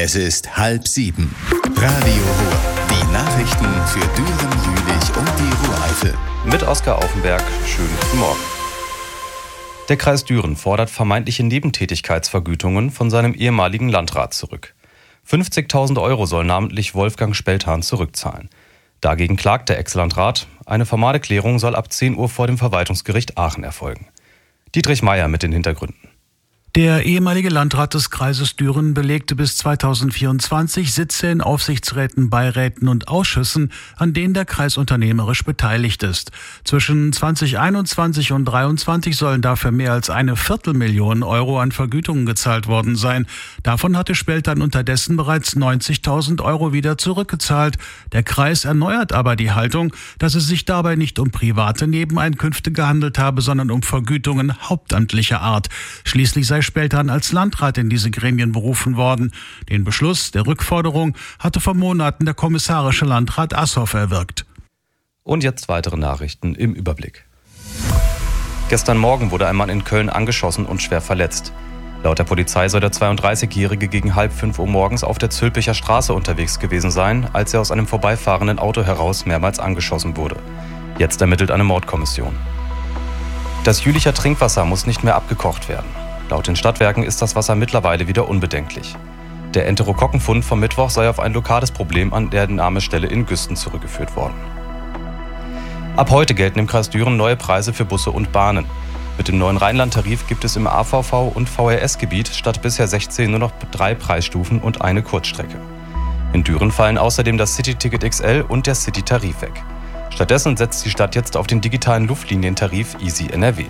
Es ist 6:30. Radio Ruhr. Die Nachrichten für Düren, Jülich und die Ruhr-Eifel. Mit Oskar Aufenberg. Schönen guten Morgen. Der Kreis Düren fordert vermeintliche Nebentätigkeitsvergütungen von seinem ehemaligen Landrat zurück. 50.000 € soll namentlich Wolfgang Speltan zurückzahlen. Dagegen klagt der Ex-Landrat. Eine formale Klärung soll ab 10 Uhr vor dem Verwaltungsgericht Aachen erfolgen. Dietrich Meyer mit den Hintergründen. Der ehemalige Landrat des Kreises Düren belegte bis 2024 Sitze in Aufsichtsräten, Beiräten und Ausschüssen, an denen der Kreis unternehmerisch beteiligt ist. Zwischen 2021 und 2023 sollen dafür mehr als 250.000 € an Vergütungen gezahlt worden sein. Davon hatte Speltan unterdessen bereits 90.000 € wieder zurückgezahlt. Der Kreis erneuert aber die Haltung, dass es sich dabei nicht um private Nebeneinkünfte gehandelt habe, sondern um Vergütungen hauptamtlicher Art. Schließlich sei Speltan als Landrat in diese Gremien berufen worden. Den Beschluss der Rückforderung hatte vor Monaten der kommissarische Landrat Assoff erwirkt. Und jetzt weitere Nachrichten im Überblick. Gestern Morgen wurde ein Mann in Köln angeschossen und schwer verletzt. Laut der Polizei soll der 32-Jährige gegen 4:30 Uhr morgens auf der Zülpicher Straße unterwegs gewesen sein, als er aus einem vorbeifahrenden Auto heraus mehrmals angeschossen wurde. Jetzt ermittelt eine Mordkommission. Das Jülicher Trinkwasser muss nicht mehr abgekocht werden. Laut den Stadtwerken ist das Wasser mittlerweile wieder unbedenklich. Der Enterokokkenfund vom Mittwoch sei auf ein lokales Problem an der Entnahmestelle in Güsten zurückgeführt worden. Ab heute gelten im Kreis Düren neue Preise für Busse und Bahnen. Mit dem neuen Rheinland-Tarif gibt es im AVV- und VRS-Gebiet statt bisher 16 nur noch 3 Preisstufen und eine Kurzstrecke. In Düren fallen außerdem das City-Ticket XL und der City-Tarif weg. Stattdessen setzt die Stadt jetzt auf den digitalen Luftlinientarif Easy NRW.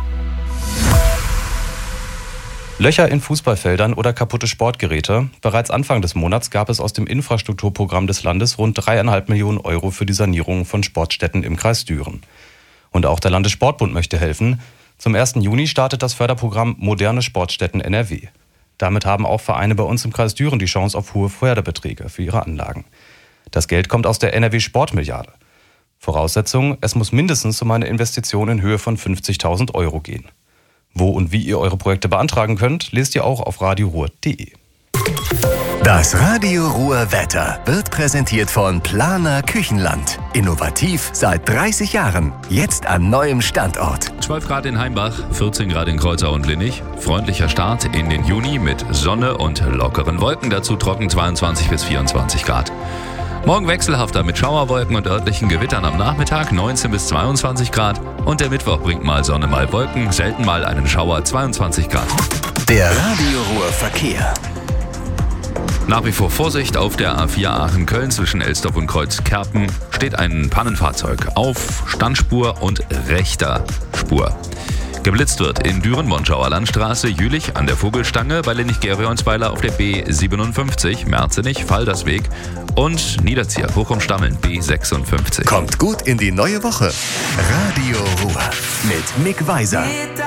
Löcher in Fußballfeldern oder kaputte Sportgeräte. Bereits Anfang des Monats gab es aus dem Infrastrukturprogramm des Landes rund 3,5 Millionen € für die Sanierung von Sportstätten im Kreis Düren. Und auch der Landessportbund möchte helfen. Zum 1. Juni startet das Förderprogramm Moderne Sportstätten NRW. Damit haben auch Vereine bei uns im Kreis Düren die Chance auf hohe Förderbeträge für ihre Anlagen. Das Geld kommt aus der NRW Sportmilliarde. Voraussetzung, es muss mindestens um eine Investition in Höhe von 50.000 € gehen. Wo und wie ihr eure Projekte beantragen könnt, lest ihr auch auf radioruhr.de. Das Radio Ruhr Wetter wird präsentiert von Planer Küchenland. Innovativ seit 30 Jahren. Jetzt an neuem Standort. 12 Grad in Heimbach, 14 Grad in Kreuzau und Linnich. Freundlicher Start in den Juni mit Sonne und lockeren Wolken. Dazu trocken 22 bis 24 Grad. Morgen wechselhafter mit Schauerwolken und örtlichen Gewittern am Nachmittag, 19 bis 22 Grad. Und der Mittwoch bringt mal Sonne, mal Wolken, selten mal einen Schauer, 22 Grad. Der Radio Ruhr Verkehr. Nach wie vor Vorsicht auf der A4 Aachen-Köln zwischen Elsdorf und Kreuzkerpen steht ein Pannenfahrzeug auf Standspur und rechter Spur. Geblitzt wird in Düren-Monschauer Landstraße, Jülich an der Vogelstange, bei Linnich-Geronsweiler auf der B57, Merzenich, Faldersweg und Niederzieher, Bochum-Stammeln, B56. Kommt gut in die neue Woche. Radio Ruhr mit Mick Weiser.